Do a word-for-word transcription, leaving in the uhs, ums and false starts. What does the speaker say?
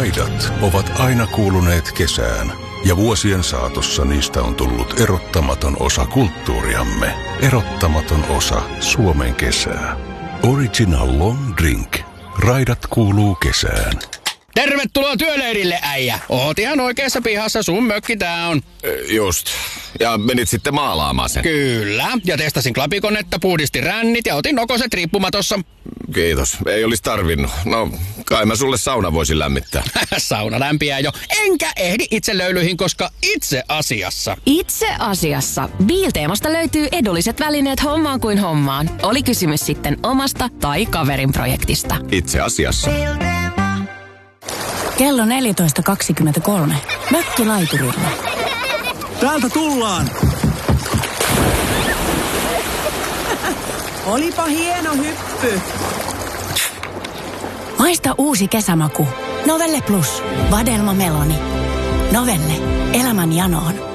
Raidat ovat aina kuuluneet kesään, ja vuosien saatossa niistä on tullut erottamaton osa kulttuuriamme. Erottamaton osa Suomen kesää. Original Long Drink. Raidat kuuluu kesään. Tervetuloa työleirille, äijä. Oot ihan oikeassa pihassa, sun mökki tää on. Just. Ja menit sitten maalaamaan sen. Kyllä. Ja testasin klapikonetta, puhdistin rännit ja otin nokoset riippumatossa. Kiitos. Ei olisi tarvinnut. No, kai mä sulle sauna voisin lämmittää. Sauna lämpiää jo. Enkä ehdi itse löylyihin, koska itse asiassa. Itse asiassa. Biilteemasta löytyy edulliset välineet hommaan kuin hommaan. Oli kysymys sitten omasta tai kaverin projektista. Itse asiassa. Kello neljätoista kaksikymmentäkolme. Mökkilaiturilla. Täältä tullaan! Olipa hieno hyppy. Maista uusi kesämaku. Novelle Plus. Vadelma Meloni. Novelle. Elämän janoon.